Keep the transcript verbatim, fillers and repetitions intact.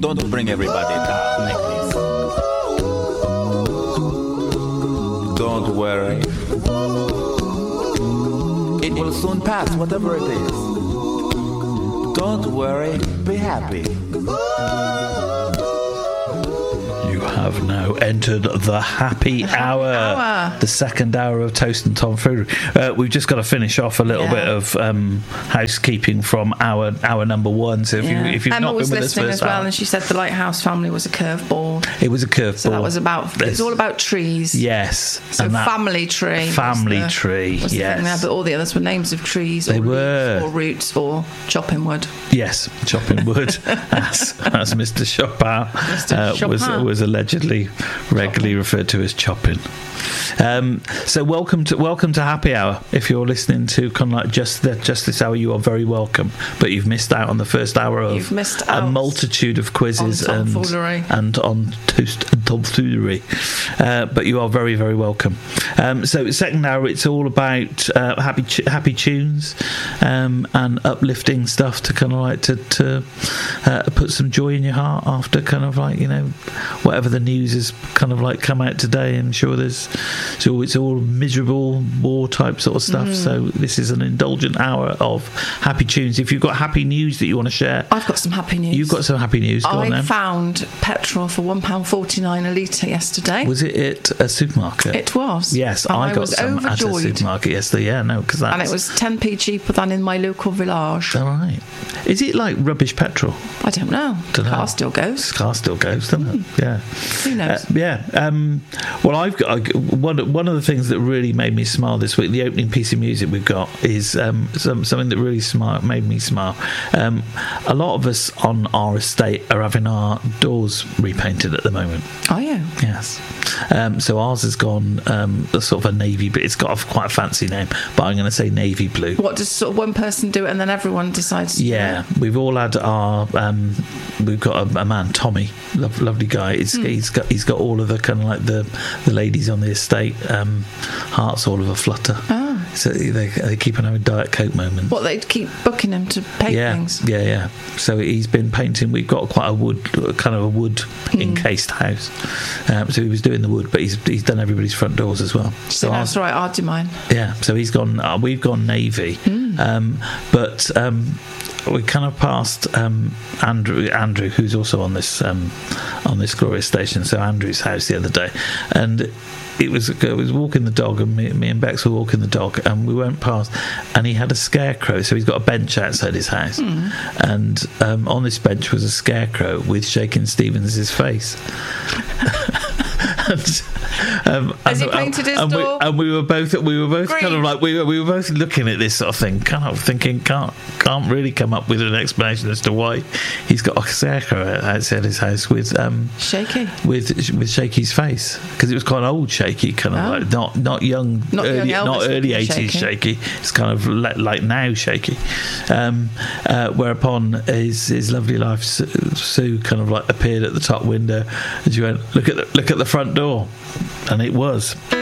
Don't bring everybody down like this. Don't worry. It will soon pass, whatever it is. Don't worry, be happy. You have now entered the happy hour, hour. the second hour of Toast and Tomfoolery. Uh, we've just got to finish off a little Yeah. bit of um, housekeeping from our hour number one. So if Yeah. you if you've Emma not was been with us listening first as well, hour, and she said the Lighthouse Family was a curveball. it was a curveball. So that was about. It's all about trees. Yes. So and that- family tree. was Family the- tree, was the yes. thing there, but all the others were names of trees. They or were. leaves or roots or chopping wood. Yes, chopping wood, as, as Mister Chopin, Mister uh, was Chopin. was allegedly regularly referred to as chopping. Um, so welcome to welcome to Happy Hour. If you're listening to kind of like just the, just this hour, you are very welcome. But you've missed out on the first hour of You've missed a out multitude of quizzes on and tomfoolery. and on Toast and Tomfoolery. Uh, but you are very very welcome. Um, so second hour, it's all about uh, happy ch- happy tunes um, and uplifting stuff to kind of like to to uh, put some joy in your heart after kind of like, you know, whatever the news has kind of like come out today. I'm sure there's so it's all miserable war type sort of stuff. Mm. So this is an indulgent hour of happy tunes. If you've got happy news that you want to share, I've got some happy news. you've got some happy news. Go I on then. found petrol for one pound forty-nine a litre yesterday. Was it at a supermarket? It was. Yes, And I I got was some at a overjoyed. supermarket yesterday. Yeah, no, because that's And it was ten p cheaper than in my local village. all right. Is it like rubbish petrol? I don't know. Dunno. Car still goes. Car still goes, doesn't it? Yeah. Who knows? Uh, yeah. Um, well, I've got I, one. One of the things that really made me smile this week. The opening piece of music we've got is um, some, something that really smile, made me smile. Um, a lot of us on our estate are having our doors repainted at the moment. Are you? Yes. Um, so ours has gone um, a sort of a navy, but it's got a, quite a fancy name. But I'm going to say navy blue. What, does sort of one person do it and then everyone decides to Yeah, do it? we've all had our. Um, we've got a, a man, Tommy, lo- lovely guy. He's, Hmm. he's got he's got all of the kind of like the the ladies on the estate um, hearts all of a flutter. Oh. So they they keep on having Diet Coke moments. What, they keep booking him to paint yeah, things? yeah, yeah. So he's been painting. We've got quite a wood, kind of a wood Hmm. encased house. Um, so he was doing the wood, but he's he's done everybody's front doors as well. So ours- that's right, I'll do mine. yeah, so he's gone. Uh, we've gone navy, Hmm. um, but um, we kind of passed um, Andrew, Andrew, who's also on this um, on this glorious station. So Andrew's house the other day, and it was I was walking the dog, and me, me and Bex were walking the dog, and we went past, and he had a scarecrow. So he's got a bench outside his house, Hmm. and um, on this bench was a scarecrow with Shakin' Stevens' face. and, um, Has he and- painted his and we, door? and we were both we were both kind of Green? like we were we were both looking at this sort of thing, kind of thinking can't can't really come up with an explanation as to why he's got a scarecrow outside his house with um Shaky. with with Shaky's face, because it was quite old Shaky, kind of Oh. like not not young, Not young early, Elvis not early looking eighties Shaky. Shaky. It's kind of le- like now Shaky. Um, uh, whereupon his his lovely wife Sue, Sue kind of like appeared at the top window, and she went, "Look at the, look at the front door," and it was.